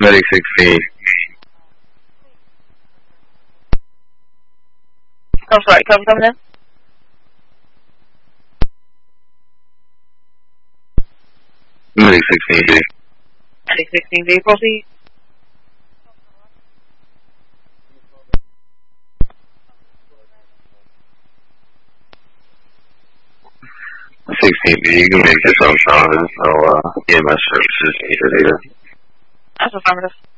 Medic 16. I'm sorry, coming in? Medic 16B. Medic 16B, proceed. 16B, you can make this on Sean. There's no EMS services needed either. That's affirmative.